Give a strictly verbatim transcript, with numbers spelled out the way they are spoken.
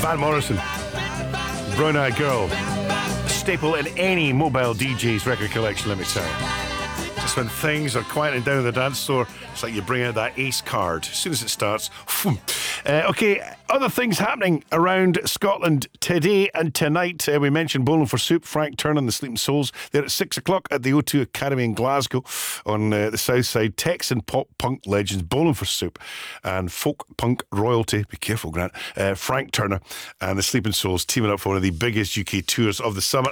Van Morrison, Brown Eyed Girl, staple in any mobile D J's record collection, let me tell you. Just when things are quieting down the dance floor, it's like you bring out that ace card. As soon as it starts, uh, okay, other things happening around Scotland today and tonight. Uh, we mentioned Bowling for Soup, Frank Turner and the Sleeping Souls. They're at six o'clock at the O two Academy in Glasgow on uh, the south side. Texan pop punk legends Bowling for Soup and folk punk royalty, be careful Grant, uh, Frank Turner and the Sleeping Souls teaming up for one of the biggest U K tours of the summer.